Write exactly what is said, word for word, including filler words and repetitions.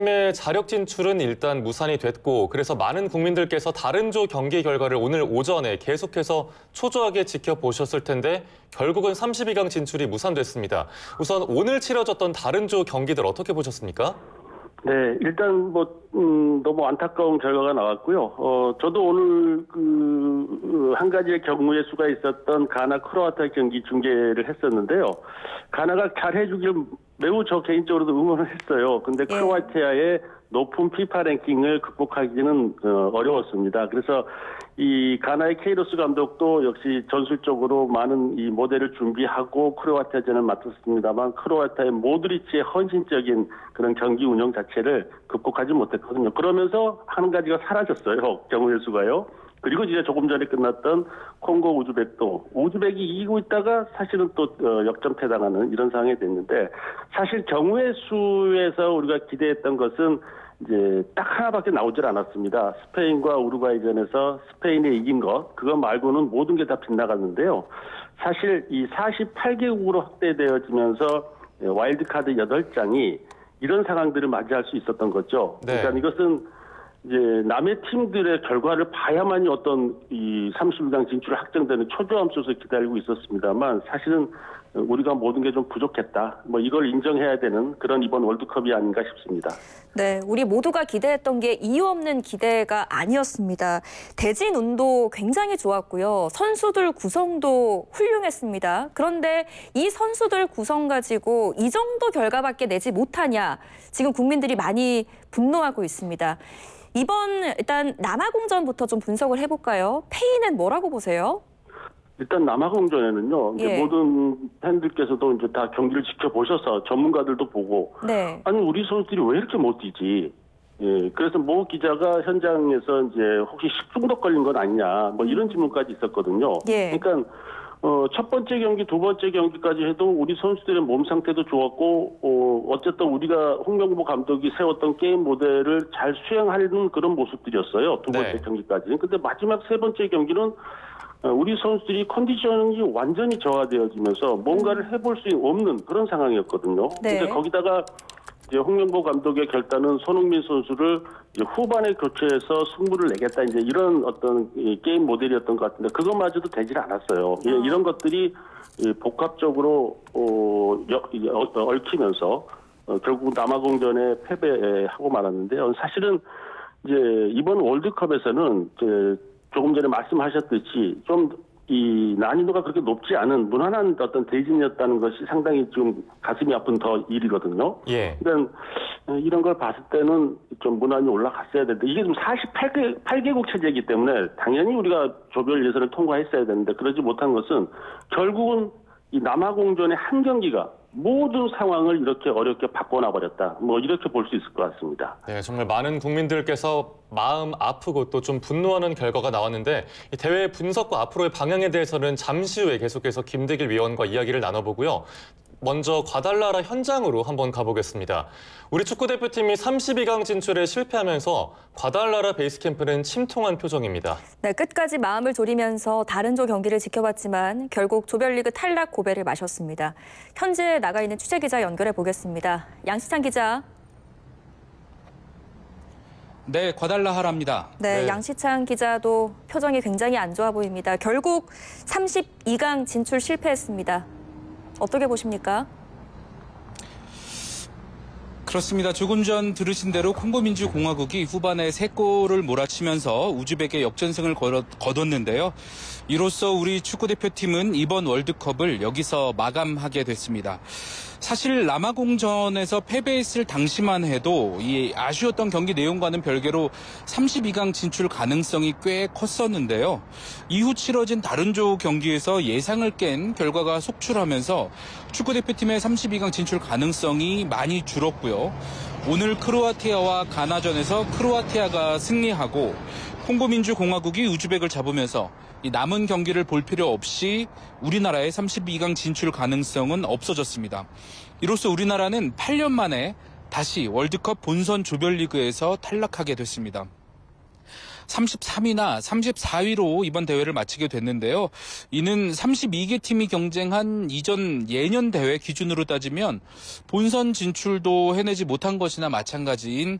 팀의 자력 진출은 일단 무산이 됐고 그래서 많은 국민들께서 다른 조 경기 결과를 오늘 오전에 계속해서 초조하게 지켜보셨을 텐데 결국은 삼십이 강 진출이 무산됐습니다. 우선 오늘 치러졌던 다른 조 경기들 어떻게 보셨습니까? 네, 일단 뭐 음, 너무 안타까운 결과가 나왔고요. 어, 저도 오늘 그 한 가지의 경우의 수가 있었던 가나 크로아티아 경기 중계를 했었는데요. 가나가 잘해주길 매우 저 개인적으로도 응원을 했어요. 근데 예. 크로아티아의 높은 피파 랭킹을 극복하기는 어, 어려웠습니다. 그래서 이 가나의 케이로스 감독도 역시 전술적으로 많은 이 모델을 준비하고 크로아티아전을 맡았습니다만 크로아티아의 모드리치의 헌신적인 그런 경기 운영 자체를 극복하지 못했거든요. 그러면서 한 가지가 사라졌어요. 경우의 수가요. 그리고 이제 조금 전에 끝났던 콩고 우즈벡도 우즈벡이 이기고 있다가 사실은 또 역전패당하는 이런 상황이 됐는데 사실 경우의 수에서 우리가 기대했던 것은 이제 딱 하나밖에 나오질 않았습니다. 스페인과 우루과이전에서 스페인이 이긴 것, 그거 말고는 모든 게 다 빗나갔는데요. 사실 이 사십팔 개국으로 확대되어지면서 와일드카드 여덟 장이 이런 상황들을 맞이할 수 있었던 거죠. 네. 그러니까 이것은 이제 남의 팀들의 결과를 봐야만이 어떤 이 삼십이 강 진출을 확정되는 초조함 속에서 기다리고 있었습니다만 사실은 우리가 모든 게 좀 부족했다. 뭐 이걸 인정해야 되는 그런 이번 월드컵이 아닌가 싶습니다. 네, 우리 모두가 기대했던 게 이유 없는 기대가 아니었습니다. 대진 운도 굉장히 좋았고요. 선수들 구성도 훌륭했습니다. 그런데 이 선수들 구성 가지고 이 정도 결과밖에 내지 못하냐. 지금 국민들이 많이 분노하고 있습니다. 이번 일단 남아공전부터 좀 분석을 해볼까요? 페이는 뭐라고 보세요? 일단 남아공전에는요. 예. 모든 팬들께서도 이제 다 경기를 지켜보셔서 전문가들도 보고 네. 아니 우리 선수들이 왜 이렇게 못 뛰지? 예. 그래서 모 기자가 현장에서 이제 혹시 식중독 걸린 건 아니냐 뭐 이런 질문까지 있었거든요. 예. 그러니까 어, 첫 번째 경기, 두 번째 경기까지 해도 우리 선수들의 몸 상태도 좋았고, 어, 어쨌든 우리가 홍명보 감독이 세웠던 게임 모델을 잘 수행하는 그런 모습들이었어요. 두 번째 네. 경기까지는. 근데 마지막 세 번째 경기는 우리 선수들이 컨디션이 완전히 저하되어지면서 뭔가를 해볼 수 없는 그런 상황이었거든요. 네. 근데 거기다가 이제 홍명보 감독의 결단은 손흥민 선수를 이제 후반에 교체해서 승부를 내겠다 이제 이런 어떤 게임 모델이었던 것 같은데 그것마저도 되질 않았어요. 예, 이런 것들이 복합적으로 어, 어, 얽히면서 어, 결국 남아공전에 패배하고 말았는데요. 사실은 이제 이번 월드컵에서는 이제 조금 전에 말씀하셨듯이 좀 이 난이도가 그렇게 높지 않은 무난한 어떤 대진이었다는 것이 상당히 좀 가슴이 아픈 더 일이거든요. 예. 그러니까 이런 걸 봤을 때는 좀 무난히 올라갔어야 되는데 이게 좀 사십팔 개국 체제이기 때문에 당연히 우리가 조별 예선을 통과했어야 되는데 그러지 못한 것은 결국은 이 남아공전의 한 경기가 모든 상황을 이렇게 어렵게 바꿔놔버렸다. 뭐 이렇게 볼 수 있을 것 같습니다. 네, 정말 많은 국민들께서 마음 아프고 또 좀 분노하는 결과가 나왔는데 이 대회 분석과 앞으로의 방향에 대해서는 잠시 후에 계속해서 김대길 위원과 이야기를 나눠보고요. 먼저 과달라라 현장으로 한번 가보겠습니다. 우리 축구대표팀이 삼십이 강 진출에 실패하면서 과달라라 베이스캠프는 침통한 표정입니다. 네, 끝까지 마음을 졸이면서 다른 조 경기를 지켜봤지만 결국 조별리그 탈락 고배를 마셨습니다. 현지에 나가 있는 취재기자 연결해 보겠습니다. 양시찬 기자. 네, 과달라하라입니다. 네, 네. 양시찬 기자도 표정이 굉장히 안 좋아 보입니다. 결국 삼십이 강 진출 실패했습니다. 어떻게 보십니까? 그렇습니다. 조금 전 들으신 대로 콩고민주공화국이 후반에 세 골을 몰아치면서 우즈벡에 역전승을 거뒀는데요. 이로써 우리 축구대표팀은 이번 월드컵을 여기서 마감하게 됐습니다. 사실 남아공전에서 패배했을 당시만 해도 이 아쉬웠던 경기 내용과는 별개로 삼십이 강 진출 가능성이 꽤 컸었는데요. 이후 치러진 다른 조 경기에서 예상을 깬 결과가 속출하면서 축구대표팀의 삼십이 강 진출 가능성이 많이 줄었고요. 오늘 크로아티아와 가나전에서 크로아티아가 승리하고 콩고민주공화국이 우즈벡을 잡으면서 이 남은 경기를 볼 필요 없이 우리나라의 삼십이 강 진출 가능성은 없어졌습니다. 이로써 우리나라는 팔 년 만에 다시 월드컵 본선 조별리그에서 탈락하게 됐습니다. 삼십삼 위나 삼십사 위로 이번 대회를 마치게 됐는데요. 이는 삼십이 개 팀이 경쟁한 이전 예년 대회 기준으로 따지면 본선 진출도 해내지 못한 것이나 마찬가지인